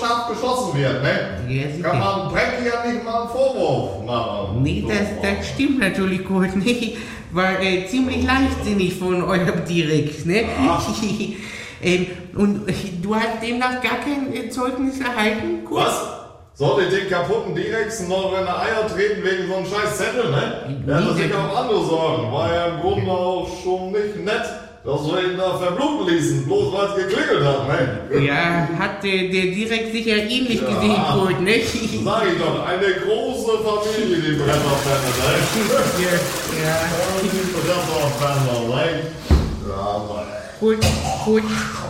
scharf geschossen wird, ne? Ja, sicher. Kann man Brecki ja nicht mal einen Vorwurf machen. Nee, das stimmt natürlich gut, ne? War ziemlich leichtsinnig von eurem Direkt, ne? Ja. Und du hast demnach gar kein Zeugnis erhalten, Kurt? Was? Soll ich den kaputten Direxen noch in die Eier treten wegen so einem scheiß Zettel, ne? Der hat sich auch andere Sorgen. War ja im Grunde auch schon nicht nett, dass wir ihn da verbluten ließen, bloß weil es geklingelt hat, ne? Ja, hat der Direkt sicher ähnlich gesehen, Kurt, ne? Sag ich doch, eine große Familie, die Brennerfänder, ne? Ja. Die Brennerfänder, ne? Ja, Mann. Kurt,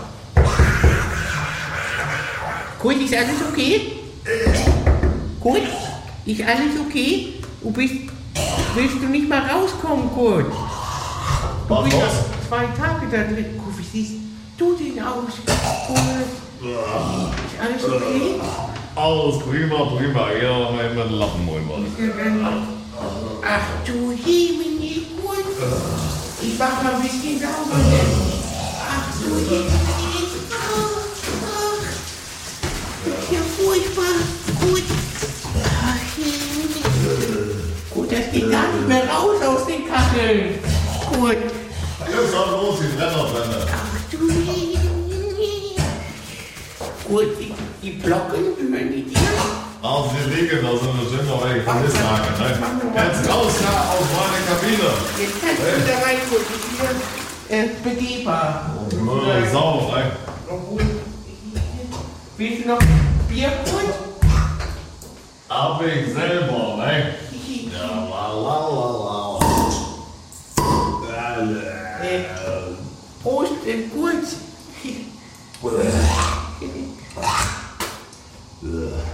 ist alles okay? Kurt, ist alles okay? Willst du nicht mal rauskommen, Kurt? Du Was bist los? noch 2 Tage da drin. Kurt, wie siehst du denn aus? Kurt, ist alles okay? Alles prima, ja, mit dem Lappen mal. Ach du Jemine, Kurt. Ich mach mal ein bisschen sauber. Ach du Jemine. Das ist ja furchtbar. Gut. Ach Jemine. Gut, das geht gar nicht mehr raus aus den Kacheln. Gut. Jetzt auch los, die Brennerfänder. Ach du Jemine. Gut, die Glocken gehören die dir. Aus den Wegen, da sind noch welche Vermisslage, ne? Jetzt raus da aus meiner Kabine. Jetzt kannst du da rein, Kurt. Die ist hier begehbar. Sauber, ne? Willst du noch Bier, Kurt? Hab ich selber, ne? Ja, la. Prost, Kurt.